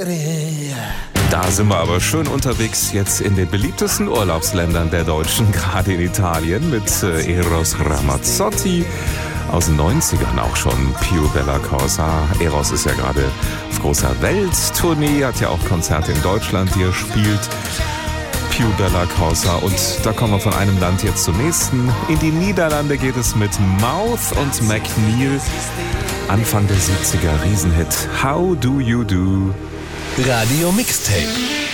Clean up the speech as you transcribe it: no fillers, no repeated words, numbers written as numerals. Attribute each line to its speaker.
Speaker 1: Da sind wir aber schön unterwegs jetzt in den beliebtesten Urlaubsländern der Deutschen, gerade in Italien mit Eros Ramazzotti. Aus den 90ern auch schon, Più Bella Cosa. Eros ist ja gerade auf großer Welttournee, hat ja auch Konzerte in Deutschland, die er spielt. Più Bella Cosa. Und da kommen wir von einem Land jetzt zum nächsten. In die Niederlande geht es mit Mouth und McNeil. Anfang der 70er, Riesenhit. How Do You Do?
Speaker 2: Radio Mixtape.